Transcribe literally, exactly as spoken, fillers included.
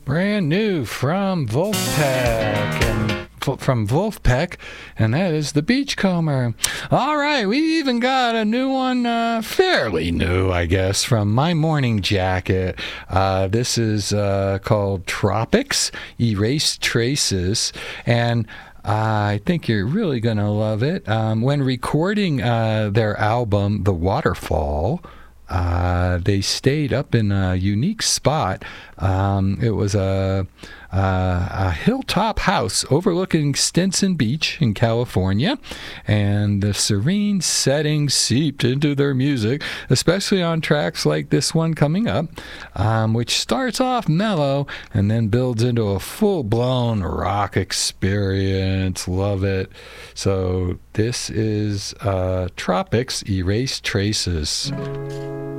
brand new from Wolfpack and from Wolfpack, and that is the Beachcomber. All right, we even got a new one, uh, fairly new, I guess, from My Morning Jacket. Uh, this is uh, called Tropics, Erased Traces, and Uh, I think you're really going to love it. Um, when recording uh, their album, The Waterfall, uh, they stayed up in a unique spot. Um, it was a, a, a hilltop house overlooking Stinson Beach in California, and the serene setting seeped into their music, especially on tracks like this one coming up, um, which starts off mellow and then builds into a full-blown rock experience. Love it. So this is uh, Tropics, Erased Traces.